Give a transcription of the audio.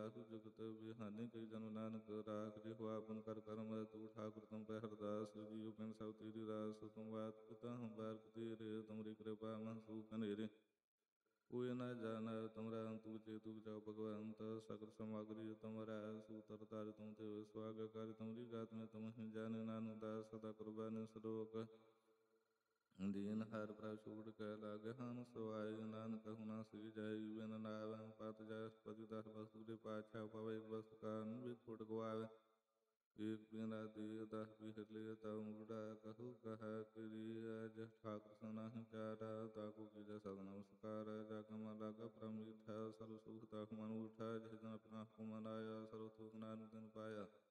ਰਾਹੁ ਜੁਗਤ ਬਿਹਾਨੀ ਕਈ ਜਨੁ ਨਾਨਕ ਰਾਖ ਜਿਹੁ ਆਪਨ ਕਰ ਕਰਮ ਤੂੰ ਠਾਕੁਰ ਤੁਮ ਪੈ ਹਰਦਾਸ ਜੀਉ ਪਿੰਡ ਸਭ ਤੇਰੀ ਰਾਸ ਤੁਮ ਬਾਤ ਪਿਤਾ ਹਮ ਬਾਰਕ ਤੇਰੇ ਤੁਮਰੀ ਕਿਰਪਾ ਮਨ ਸੂਖ ਹਨੇਰੇ ਕੋਈ ਨਾ ਜਾਣੈ ਤੁਮਰਾ ਅੰਤੁ ਚੇਤੁ ਬਚਾਉ ਭਗਵੰਤ ਸਗਲ ਸਮਗਰੀ ਤੁਮਰਾ ਸੂਤਰ ਤਾਰਿ ਤੁਮ ਤੇ ਸੁਆਗ ਕਰ ਤੁਮਰੀ ਗਾਤ ਮੈਂ ਤੁਮ ਹੀ ਜਾਣੈ ਨਾਨਕ ਦਾਸ ਸਦਾ ਕੁਰਬਾਨ ਸਰੋਕ ਦੀਨ ਹਰਿ ਪ੍ਰਭ ਛੂਟ ਕੈ ਲਾਗੈ ਹਨ ਸਵਾਈ ਨਾਨਕ ਹੁਨਾ ਸੀ ਜਾਈ ਬਿਨ ਨਾਵੈ ਪਤ ਜੈ ਪਤੀ ਦਸ ਬਸਤੁ ਦੇ ਪਾਛਾ ਪਵੈ ਬਸਤੁ ਕਾਰਨ ਵੀ ਫੁਟ ਗਵਾਵੇ ਏਕ ਬਿਨ ਰਾਤੀ ਦਸ ਬਿਹਰ ਲਿਆ ਤਉ ਮੁੜਾ ਕਹੂ ਕਹਾ ਕਰੀ ਅਜ ਠਾਕੁਰ ਸਨਾਹੀ ਚਾਰਾ ਤਾਕੂ ਕੀਜੈ ਸਦ ਨਮਸਕਾਰ ਜਗ ਮਨ ਲਾਗਾ ਪ੍ਰਮਿਠਾ ਸਰਬ ਸੁਖ ਤਾਕੁ ਮਨ ਉਠਾ ਜਿਸ ਦਿਨ ਆਪਣਾ ਹੁਕਮ ਮਨਾਇਆ ਸਰਬ ਸੁਖ ਨਾਨਕ ਦਿਨ ਪਾਇਆ